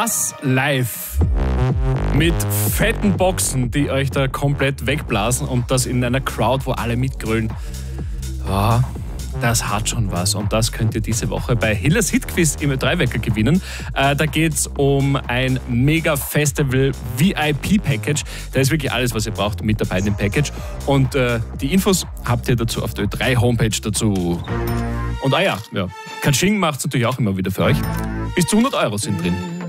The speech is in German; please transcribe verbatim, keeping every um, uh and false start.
Bass live mit fetten Boxen, die euch da komplett wegblasen und das in einer Crowd, wo alle mitgrölen. Ja, das hat schon was und das könnt ihr diese Woche bei Hillers Hitquiz im Ö drei Wecker gewinnen. Äh, da geht es um ein Mega-Festival V I P-Package. Da ist wirklich alles, was ihr braucht, mit dabei in dem Package. Und äh, die Infos habt ihr dazu auf der Ö drei Homepage dazu. Und ah ja, ja. Katsching macht es natürlich auch immer wieder für euch. Bis zu hundert Euro sind drin.